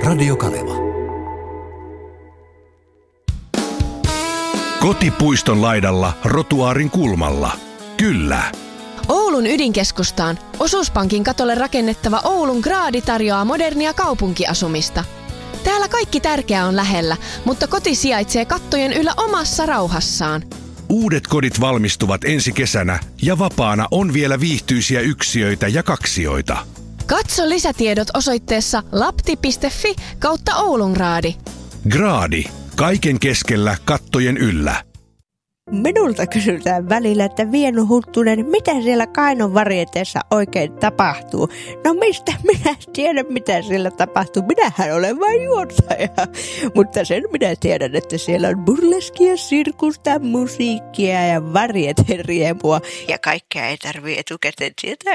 Radio Kaleva. Kotipuiston laidalla Rotuaarin kulmalla. Kyllä. Oulun ydinkeskustaan Osuuspankin katolle rakennettava Oulun Graadi tarjoaa modernia kaupunkiasumista. Täällä kaikki tärkeää on lähellä, mutta koti sijaitsee kattojen yllä omassa rauhassaan. Uudet kodit valmistuvat ensi kesänä ja vapaana on vielä viihtyisiä yksiöitä ja kaksioita. Katso lisätiedot osoitteessa lapti.fi/Oulungraadi. Graadi. Kaiken keskellä kattojen yllä. Minulta kysytään välillä, että Vienu Huttunen, mitä siellä Kainon varieteessa oikein tapahtuu? No mistä minä tiedän, mitä siellä tapahtuu? Minähän olen vain juontaja. Mutta sen minä tiedän, että siellä on burleskia, sirkusta, musiikkia ja varieteriemua. Ja kaikkea ei tarvitse etukäteen tietää